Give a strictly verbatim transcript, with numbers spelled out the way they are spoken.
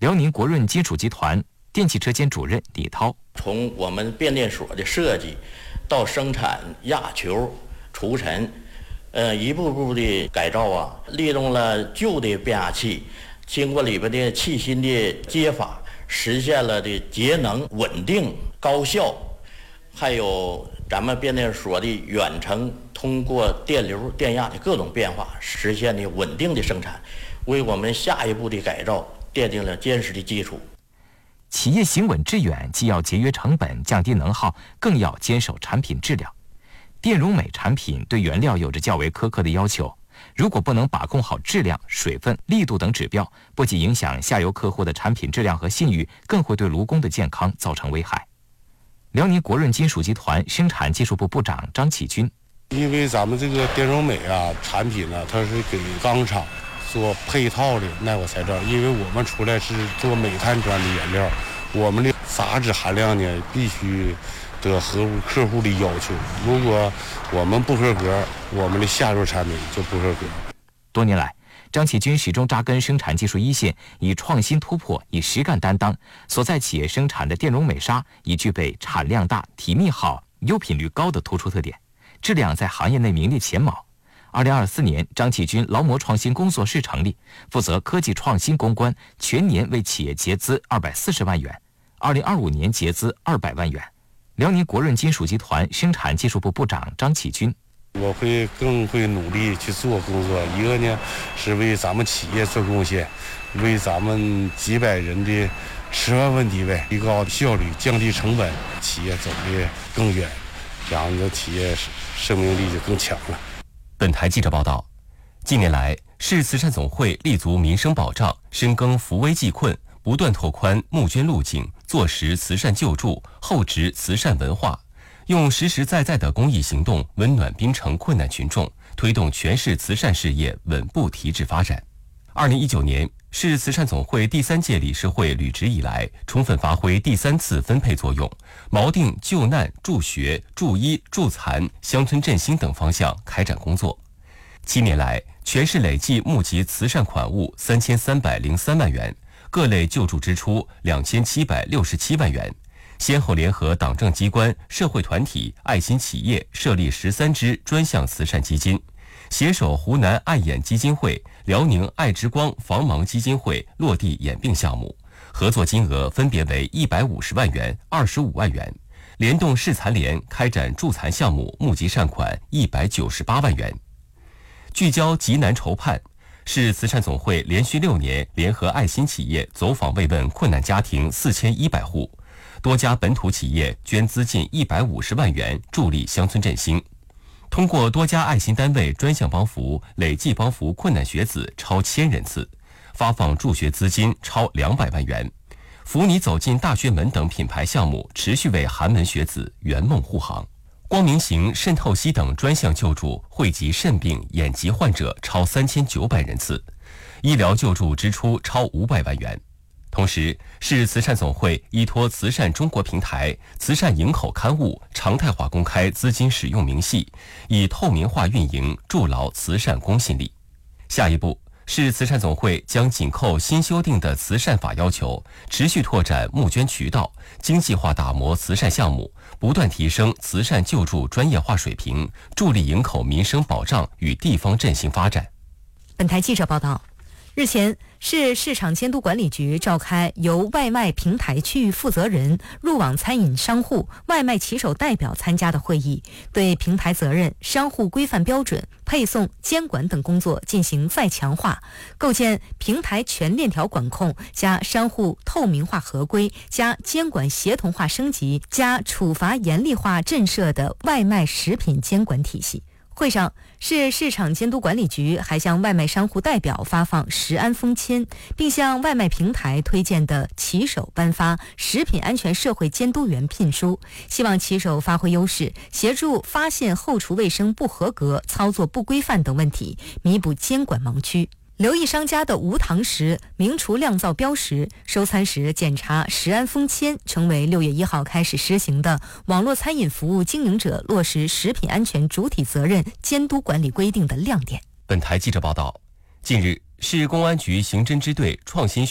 辽宁国润金属集团电气车间主任李涛： 从我们变电所的设计到生产压球、除尘，呃，一步步的改造啊，利用了旧的变压器，经过里边的气芯的接法，实现了的节能、稳定、高效，还有咱们变电所的远程通过电流、电压的各种变化，实现的稳定的生产，为我们下一步的改造奠定了坚实的基础。 企业行稳致远，既要节约成本、降低能耗，更要坚守产品质量。电容镁产品对原料有着较为苛刻的要求，如果不能把控好质量、水分、力度等指标，不仅影响下游客户的产品质量和信誉，更会对炉工的健康造成危害。辽宁国润金属集团生产技术部部长张启军： 因为咱们这个电容镁啊产品呢，它是给钢厂做配套的耐火材料，因为我们出来是做煤炭砖的原料，我们的杂质含量呢必须得合乎客户的要求。如果我们不合格，我们的下游产品就不合格。 多年来，张启军始终扎根生产技术一线，以创新突破、以实干担当。所在企业生产的电容镁砂已具备产量大、体密好、优品率高的突出特点，质量在行业内名列前茅。二零二四年，张启军劳模创新工作室成立，负责科技创新攻关，全年为企业结资二百四十万元。二零二五年结资二百万元。辽宁国润金属集团生产技术部部长张启军： 我会更会努力去做工作，一个呢是为咱们企业做贡献，为咱们几百人的吃饭问题呗，提高效率，降低成本，企业走得更远，这样的企业生命力就更强了。 本台记者报道，近年来，市慈善总会立足民生保障，深耕扶危济困，不断拓宽募捐路径，做实慈善救助，厚植慈善文化，用实实在在的公益行动温暖滨城困难群众，推动全市慈善事业稳步提质发展。二零一九年，市慈善总会第三届理事会履职以来，充分发挥第三次分配作用，锚定救难、助学、助医、助残、乡村振兴等方向开展工作。七年来，全市累计募集慈善款物三千三百零三万元，各类救助支出两千七百六十七万元，先后联合党政机关、社会团体、爱心企业设立十三支专项慈善基金，携手湖南爱眼基金会、辽宁爱之光防盲基金会落地眼病项目，合作金额分别为一百五十万元、二十五万元，联动市残联开展助残项目，募集善款一百九十八万元。聚焦急难筹盼，市慈善总会连续六年联合爱心企业走访慰问困难家庭四千一百户，多家本土企业捐资近一百五十万元，助力乡村振兴。通过多家爱心单位专项帮扶，累计帮扶困难学子超千人次，发放助学资金超两百万元。扶你走进大学门等品牌项目持续为寒门学子圆梦护航。光明行、肾透析等专项救助惠及肾病、眼疾患者超三千九百人次，医疗救助支出超五百万元。同时，市慈善总会依托慈善中国平台、慈善营口刊物常态化公开资金使用明细，以透明化运营，筑牢慈善公信力。下一步，市慈善总会将紧扣新修订的慈善法要求，持续拓展募捐渠道，精细化打磨慈善项目，不断提升慈善救助专业化水平，助力营口民生保障与地方振兴发展。 本台记者报道，日前，市市场监督管理局召开由外卖平台区域负责人、入网餐饮商户、外卖骑手代表参加的会议，对平台责任、商户规范标准、配送、监管等工作进行再强化，构建平台全链条管控加商户透明化合规加监管协同化升级加处罚严厉化震慑的外卖食品监管体系。会上，市市场监督管理局还向外卖商户代表发放食安封签，并向外卖平台推荐的骑手颁发食品安全社会监督员聘书，希望骑手发挥优势，协助发现后厨卫生不合格、操作不规范等问题，弥补监管盲区。留意商家的无糖食、明厨亮灶标识，收餐时检查食安封签，成为六月一号开始施行的网络餐饮服务经营者落实食品安全主体责任监督管理规定的亮点。 本台记者报道，近日，市公安局刑侦支队创新